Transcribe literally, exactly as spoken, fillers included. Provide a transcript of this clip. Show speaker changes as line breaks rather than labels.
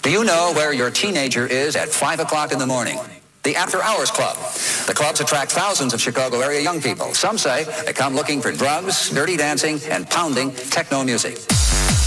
Do you know where your teenager is at five o'clock in the morning? The After Hours Club. The clubs attract thousands of Chicago area young people. Some say they come looking for drugs, dirty dancing, and pounding techno music.